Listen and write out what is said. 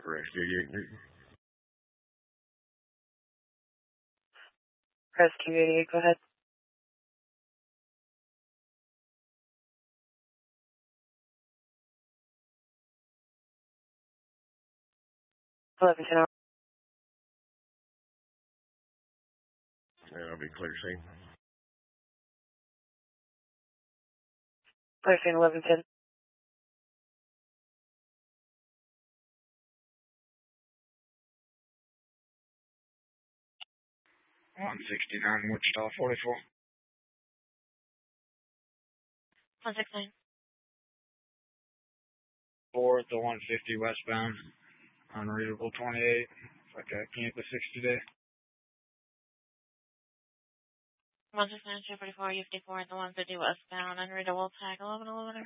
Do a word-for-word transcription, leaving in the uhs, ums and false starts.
Rescue eighty-eight. Rescue eighty-eight, go ahead. eleven ten. Yeah, I'll be clear scene. Clear scene eleven ten. one sixty-nine, Wichita, forty-four. one six nine. four at the one fifty westbound. Unreadable twenty-eight. It's like a campus sixty day. one six nine two forty-four, U fifty-four at the one fifty westbound. Unreadable tag eleven eleven.